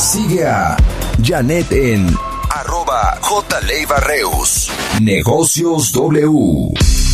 Sigue a Janet en @JLeibarreus. Negocios W.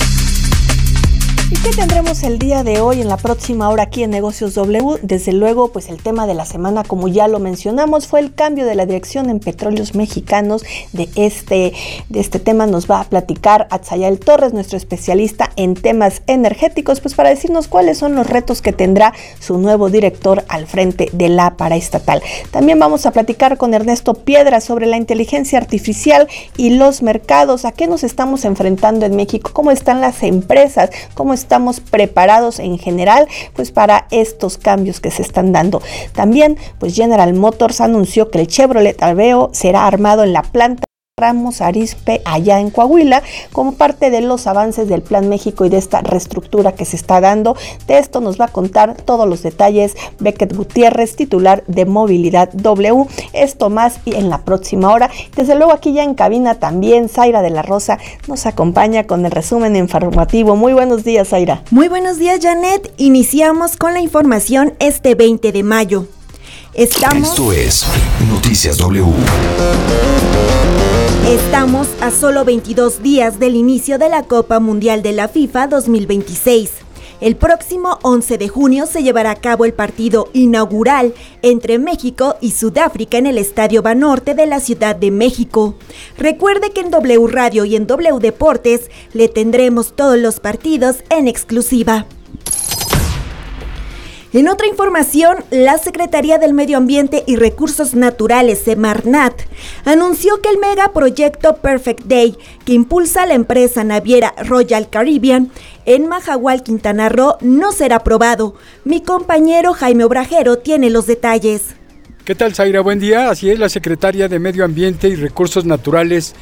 ¿Y qué tendremos el día de hoy en la próxima hora aquí en Negocios W? Desde luego, pues el tema de la semana, como ya lo mencionamos, fue el cambio de la dirección en Petróleos Mexicanos. De este tema nos va a platicar Atzayael Torres, nuestro especialista en temas energéticos, pues para decirnos cuáles son los retos que tendrá su nuevo director al frente de la paraestatal. También vamos a platicar con Ernesto Piedra sobre la inteligencia artificial y los mercados, a qué nos estamos enfrentando en México, cómo están las empresas, cómo estamos preparados en general pues para estos cambios que se están dando. También pues General Motors anunció que el Chevrolet Aveo será armado en la planta Ramos Arizpe allá en Coahuila como parte de los avances del Plan México y de esta reestructura que se está dando. De esto nos va a contar todos los detalles Beckett Gutiérrez, titular de Movilidad W. Esto más y en la próxima hora. Desde luego aquí ya en cabina también Zaira de la Rosa nos acompaña con el resumen informativo. Muy buenos días, Zaira. Muy buenos días, Janet. Iniciamos con la información este 20 de mayo. Esto es Noticias W. Estamos a solo 22 días del inicio de la Copa Mundial de la FIFA 2026. El próximo 11 de junio se llevará a cabo el partido inaugural entre México y Sudáfrica en el Estadio Banorte de la Ciudad de México. Recuerde que en W Radio y en W Deportes le tendremos todos los partidos en exclusiva. En otra información, la Secretaría del Medio Ambiente y Recursos Naturales, Semarnat, anunció que el megaproyecto Perfect Day, que impulsa la empresa naviera Royal Caribbean en Majahual, Quintana Roo, no será aprobado. Mi compañero Jaime Obrajero tiene los detalles. ¿Qué tal, Zaira? Buen día. Así es, la Secretaría de Medio Ambiente y Recursos Naturales